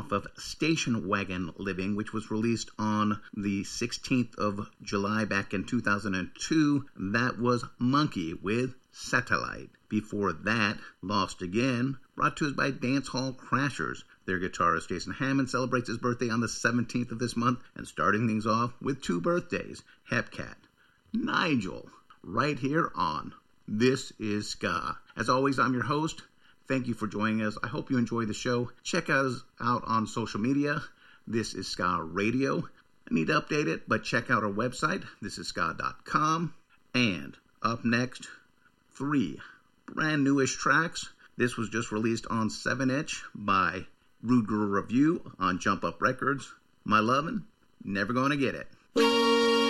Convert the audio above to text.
off of Station Wagon Living, which was released on the 16th of July back in 2002. That was Monkey with Satellite. Before that, Lost Again, brought to us by Dancehall Crashers. Their guitarist Jason Hammond celebrates his birthday on the 17th of this month, and starting things off with 2 birthdays, Hepcat, Nigel, right here on This Is Ska. As always, I'm your host. Thank you for joining us. I hope you enjoy the show. Check us out on social media. This is Ska Radio. I need to update it, but check out our website, thisisska.com. And up next, 3 brand newish tracks. This was just released on 7-inch by Rude Girl Review on Jump Up Records. My Lovin', Never Gonna Get It.